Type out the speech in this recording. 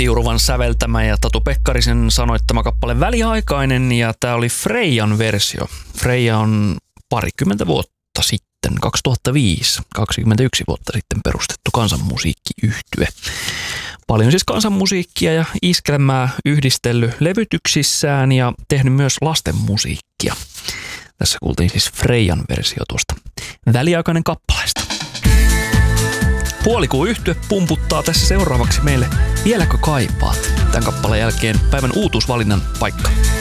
Tiuruvan säveltämä ja Tatu Pekkarisen sanoittama kappale Väliaikainen, ja tää oli Freijan versio. Freija on parikymmentä vuotta sitten, 2005, 21 vuotta sitten perustettu kansanmusiikkiyhtye. Paljon siis kansanmusiikkia ja iskelmää yhdistellyt levytyksissään ja tehnyt myös lastenmusiikkia. Tässä kuultiin siis Freijan versio tuosta Väliaikainen kappaleesta. Puolikuun yhtye pumputtaa tässä seuraavaksi meille Vieläkö kaipaat? Tämän kappaleen jälkeen päivän uutuusvalinnan paikka.